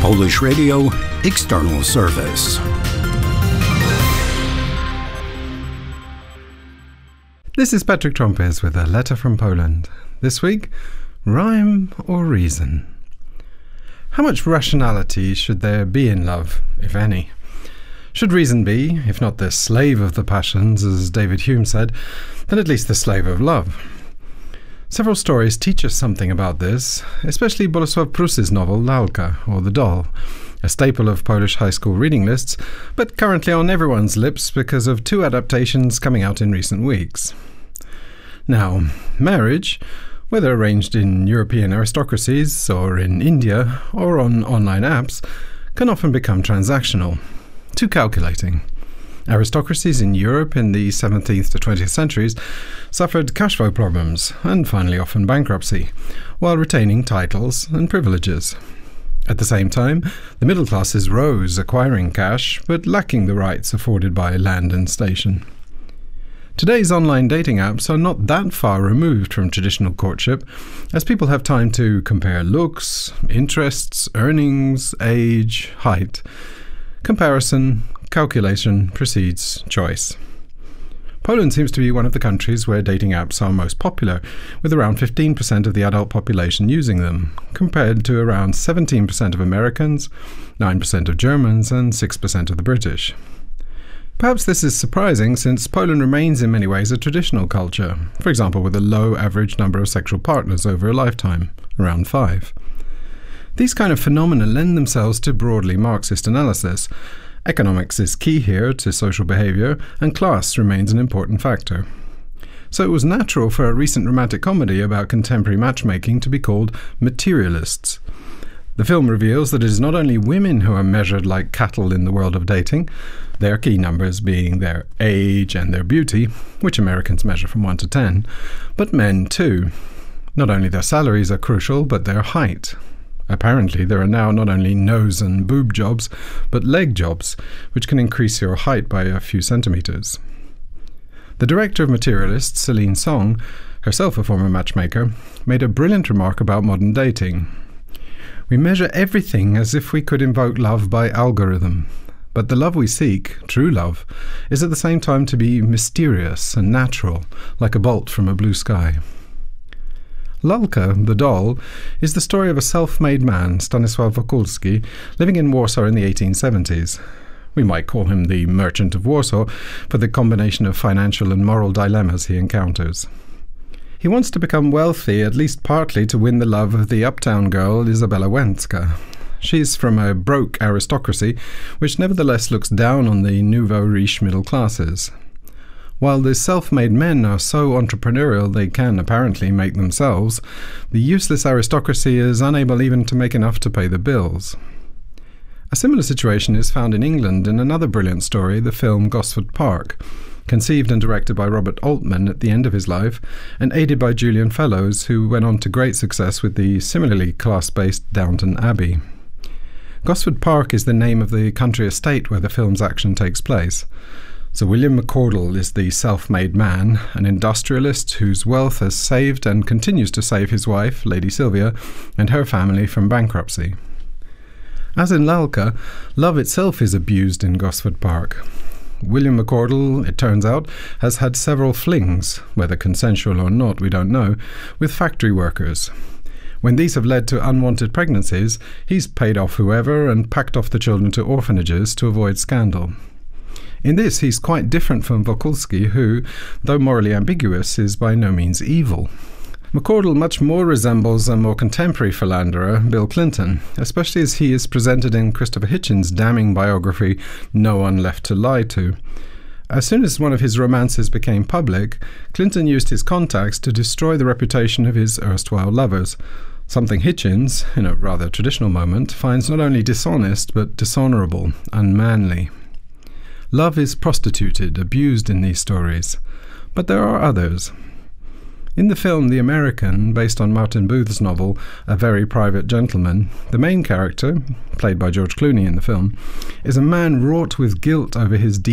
Polish Radio External Service. This is Patrick Trompes with a letter from Poland. This week, rhyme or reason? How much rationality should there be in love, if any? Should reason be, if not the slave of the passions, as David Hume said, then at least the slave of love? Several stories teach us something about this, especially Bolesław Prus's novel Lalka, or The Doll, a staple of Polish high school reading lists, but currently on everyone's lips because of two adaptations coming out in recent weeks. Now, marriage, whether arranged in European aristocracies, or in India, or on online apps, can often become transactional, too calculating. Aristocracies in Europe in the 17th to 20th centuries suffered cash flow problems and finally often bankruptcy, while retaining titles and privileges. At the same time, the middle classes rose, acquiring cash, but lacking the rights afforded by land and station. Today's online dating apps are not that far removed from traditional courtship, as people have time to compare looks, interests, earnings, age, height. Comparison, calculation precedes choice. Poland seems to be one of the countries where dating apps are most popular, with around 15% of the adult population using them, compared to around 17% of Americans, 9% of Germans, and 6% of the British. Perhaps this is surprising, since Poland remains in many ways a traditional culture, for example with a low average number of sexual partners over a lifetime, around 5. These kind of phenomena lend themselves to broadly Marxist analysis. Economics is key here to social behaviour, and class remains an important factor. So it was natural for a recent romantic comedy about contemporary matchmaking to be called Materialists. The film reveals that it is not only women who are measured like cattle in the world of dating, their key numbers being their age and their beauty, which Americans measure from 1 to 10, but men too. Not only their salaries are crucial, but their height. Apparently, there are now not only nose and boob jobs, but leg jobs, which can increase your height by a few centimetres. The director of Materialists, Celine Song, herself a former matchmaker, made a brilliant remark about modern dating. We measure everything as if we could invoke love by algorithm, but the love we seek, true love, is at the same time to be mysterious and natural, like a bolt from a blue sky. Lalka, the Doll, is the story of a self-made man, Stanisław Wokulski, living in Warsaw in the 1870s. We might call him the Merchant of Warsaw for the combination of financial and moral dilemmas he encounters. He wants to become wealthy, at least partly to win the love of the uptown girl Izabela Łęcka. She's from a broke aristocracy, which nevertheless looks down on the nouveau riche middle classes. While the self-made men are so entrepreneurial they can apparently make themselves, the useless aristocracy is unable even to make enough to pay the bills. A similar situation is found in England in another brilliant story, the film Gosford Park, conceived and directed by Robert Altman at the end of his life, and aided by Julian Fellowes, who went on to great success with the similarly class-based Downton Abbey. Gosford Park is the name of the country estate where the film's action takes place. Sir William McCordle is the self-made man, an industrialist whose wealth has saved and continues to save his wife, Lady Sylvia, and her family from bankruptcy. As in Lalka, love itself is abused in Gosford Park. William McCordle, it turns out, has had several flings, whether consensual or not we don't know, with factory workers. When these have led to unwanted pregnancies, he's paid off whoever and packed off the children to orphanages to avoid scandal. In this, he's quite different from Wokulski, who, though morally ambiguous, is by no means evil. McCordle much more resembles a more contemporary philanderer, Bill Clinton, especially as he is presented in Christopher Hitchens' damning biography, No One Left to Lie To. As soon as one of his romances became public, Clinton used his contacts to destroy the reputation of his erstwhile lovers, something Hitchens, in a rather traditional moment, finds not only dishonest but dishonourable, unmanly. Love is prostituted, abused in these stories, but there are others. In the film The American, based on Martin Booth's novel A Very Private Gentleman, the main character, played by George Clooney in the film, is a man wrought with guilt over his